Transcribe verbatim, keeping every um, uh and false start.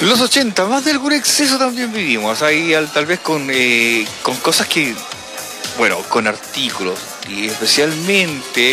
Los ochenta, más de algún exceso también vivimos, ahí al- tal vez con, eh, con cosas que, bueno, con artículos, y especialmente